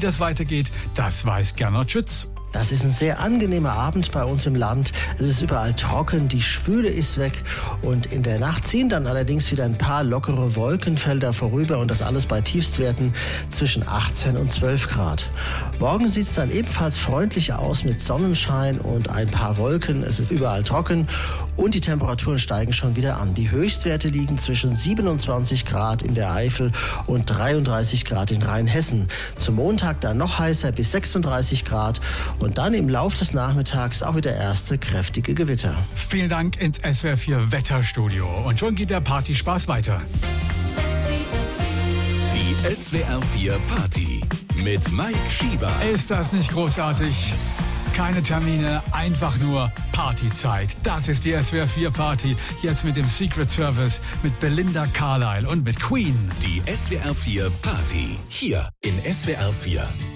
das weitergeht, das weiß Gernot Schütz. Das ist ein sehr angenehmer Abend bei uns im Land. Es ist überall trocken, die Schwüle ist weg und in der Nacht ziehen dann allerdings wieder ein paar lockere Wolkenfelder vorüber und das alles bei Tiefstwerten zwischen 18 und 12 Grad. Morgen sieht es dann ebenfalls freundlich aus mit Sonnenschein und ein paar Wolken. Es ist überall trocken und die Temperaturen steigen schon wieder an. Die Höchstwerte liegen zwischen 27 Grad in der Eifel und 33 Grad in Rheinhessen. Zum Montag dann noch heißer bis 36 Grad. Und dann im Lauf des Nachmittags auch wieder erste kräftige Gewitter. Vielen Dank ins SWR 4 Wetterstudio. Und schon geht der Partyspaß weiter. Die SWR 4 Party mit Mike Schieber. Ist das nicht großartig? Keine Termine, einfach nur Partyzeit. Das ist die SWR 4 Party. Jetzt mit dem Secret Service, mit Belinda Carlisle und mit Queen. Die SWR 4 Party. Hier in SWR 4.